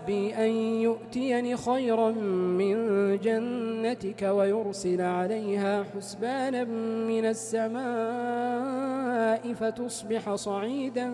ربي أن يؤتيني خيرا من جنتك ويرسل عليها حسبانا من السماء فتصبح صعيدا